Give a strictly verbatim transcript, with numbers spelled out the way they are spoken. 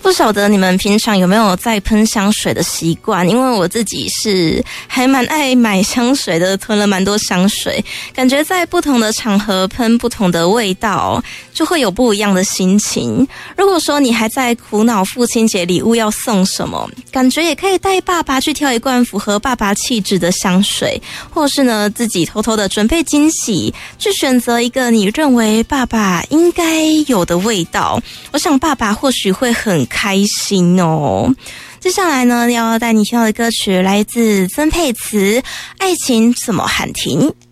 不晓得你们平常有没有在喷香水的习惯？因为我自己是还蛮爱买香水的，囤了蛮多香水，感觉在不同的场合喷不同的味道，就会有不一样的心情。如果说你还在苦恼父亲节礼物要送什么，感觉也可以带爸爸去挑一罐符合爸爸气质的香水，或是呢自己偷偷的准备惊喜，去选择一个你认为爸爸应该有的味道，我想爸爸或许会很开心哦。接下来呢，要带你听到的歌曲来自曾沛慈，《爱情怎么喊停》。